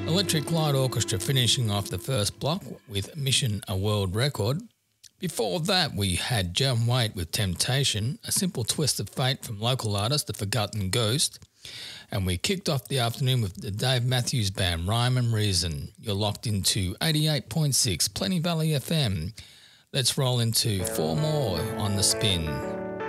Electric Light Orchestra finishing off the first block with Mission a World Record. Before that, we had John Waite with Temptation, A Simple Twist of Fate from local artist The Forgotten Ghost. And we kicked off the afternoon with the Dave Matthews Band, Rhyme and Reason. You're locked into 88.6 Plenty Valley FM. Let's roll into four more on the spin.